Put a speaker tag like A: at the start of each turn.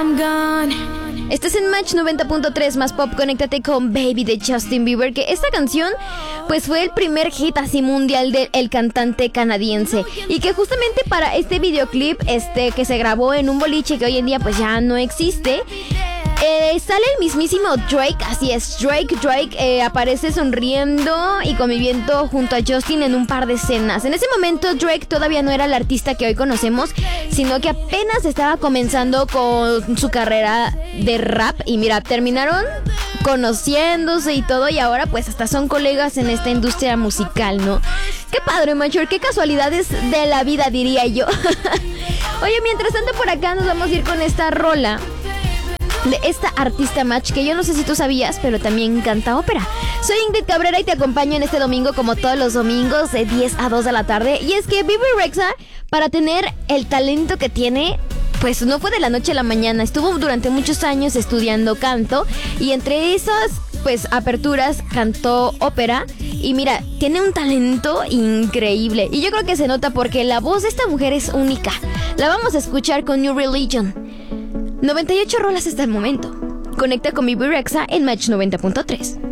A: Estás en Match 90.3 más pop. Conéctate con Baby de Justin Bieber, que esta canción pues fue el primer hit así mundial del cantante canadiense, y que justamente para este videoclip que se grabó en un boliche que hoy en día pues ya no existe, sale el mismísimo Drake. Así es, Drake aparece sonriendo y conviviendo junto a Justin en un par de escenas. En ese momento Drake todavía no era el artista que hoy conocemos, sino que apenas estaba comenzando con su carrera de rap. Y mira, terminaron conociéndose y todo, y ahora pues hasta son colegas en esta industria musical, ¿no? Qué padre, Major, qué casualidades de la vida, diría yo. Oye, mientras tanto por acá nos vamos a ir con esta rola de esta artista Match, que yo no sé si tú sabías, pero también canta ópera. Soy Ingrid Cabrera y te acompaño en este domingo, como todos los domingos, de 10 a 2 de la tarde. Y es que Bebe Rexha, para tener el talento que tiene, pues no fue de la noche a la mañana. Estuvo durante muchos años estudiando canto, y entre esas pues aperturas cantó ópera. Y mira, tiene un talento increíble, y yo creo que se nota porque la voz de esta mujer es única. La vamos a escuchar con New Religion. 98 rolas hasta el momento. Conecta con Bebe Rexha en Match 90.3.